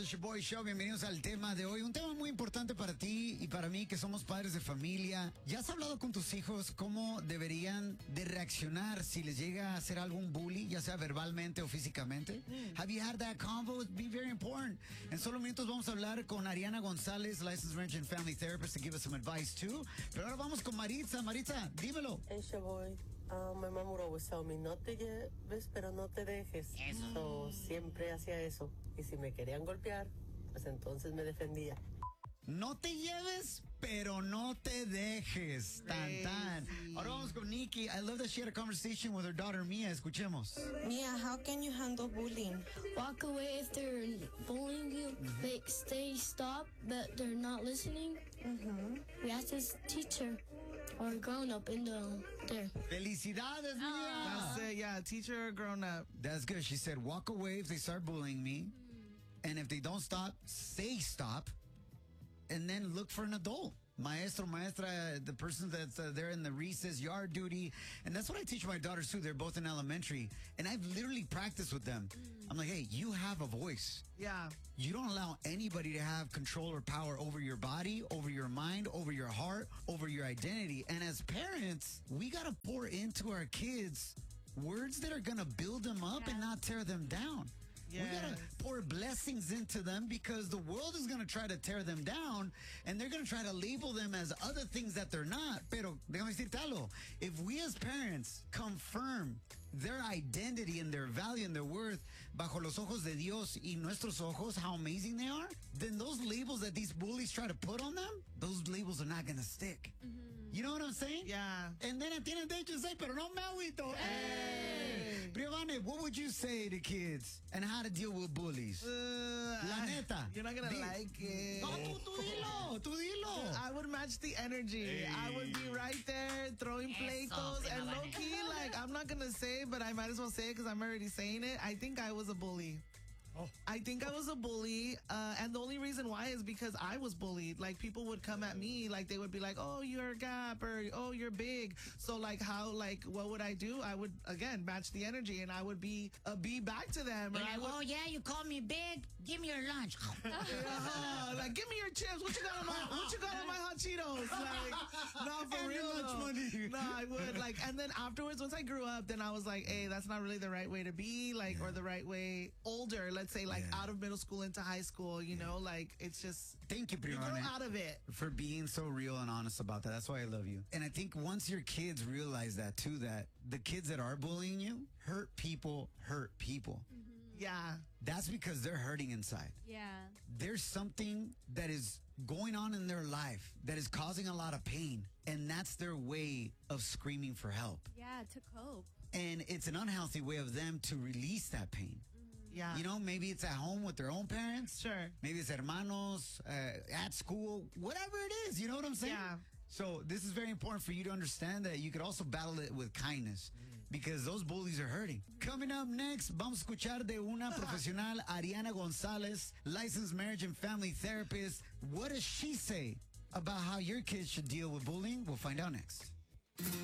It's your boy Show. Bienvenidos al tema de hoy. Un tema muy importante para ti y para mí, que somos padres de familia. ¿Ya has hablado con tus hijos cómo deberían de reaccionar si les llega a hacer algún bully, ya sea verbalmente o físicamente? Have you had that convo? It'd be very important. En solo minutos vamos a hablar con Ariana González, Licensed Marriage and Family Therapist, to give us some advice too. Pero ahora vamos con Maritza. Maritza, dímelo. It's your boy. My mom would always tell me, no te lleves, pero no te dejes. So, siempre hacía eso. Y si me querían golpear, pues entonces me defendía. No te lleves, pero no te dejes. Tan, tan. Ahora vamos con Nikki. I love that she had a conversation with her daughter, Mia. Escuchemos. Mia, how can you handle bullying? Walk away if they're bullying you. They stay stop, but they're not listening. We ask this teacher or grown up in there. Felicidades, Mia. That's it, yeah, teacher or grown up. That's good. She said, walk away if they start bullying me. And if they don't stop, say stop. And then look for an adult. Maestro, maestra, the person that's there in the recess, yard duty. And that's what I teach my daughters too. They're both in elementary. And I've literally practiced with them. I'm like, hey, you have a voice. Yeah. You don't allow anybody to have control or power over your body, over your mind, over your heart, over your identity. And as parents, we got to pour into our kids words that are going to build them up and not tear them down. Yes. We got to pour blessings into them, because the world is going to try to tear them down, and they're going to try to label them as other things that they're not. Pero déjame decirte algo. If we as parents confirm their identity and their value and their worth bajo los ojos de Dios y nuestros ojos, how amazing they are, then those labels that these bullies try to put on them, those labels are not going to stick. You know what I'm saying? Yeah. And then tienen derecho to say, pero no me agüito. Hey! Priovane, what would you say to kids and how to deal with bullies? La neta. You're not going to like it. No, tú dilo. I would match the energy. Hey. I would be right there throwing pleitos and low-key, like, I'm not going to say, but I might as well say it because I'm already saying it. I think I was a bully. I think I was a bully, and the only reason why is because I was bullied. Like, people would come at me, like, they would be like, oh, you're a gap, or oh, you're big. So, like, what would I do? I would, again, match the energy, and I would be back to them. Like, oh, yeah, you call me big? Give me your lunch. Like, give me your chips. What you got on my hot Cheetos? Like, no, for real. Lunch money. No, I would, like, and then afterwards, once I grew up, then I was like, hey, that's not really the right way to be, like, or the right way older. Let's say, like, out of middle school into high school, you know, like, it's just, Thank you, you grow Priovane, out of it. for being so real and honest about that. That's why I love you. And I think once your kids realize that too, that the kids that are bullying you hurt people. Yeah. That's because they're hurting inside. Yeah. There's something that is going on in their life that is causing a lot of pain, and that's their way of screaming for help. Yeah, to cope. And it's an unhealthy way of them to release that pain. Yeah. You know, maybe it's at home with their own parents. Sure. Maybe it's hermanos, at school, whatever it is. You know what I'm saying? Yeah. So this is very important for you to understand that you could also battle it with kindness, because those bullies are hurting. Coming up next, vamos a escuchar de una profesional, Ariana González, Licensed Marriage and Family Therapist. What does she say about how your kids should deal with bullying? We'll find out next.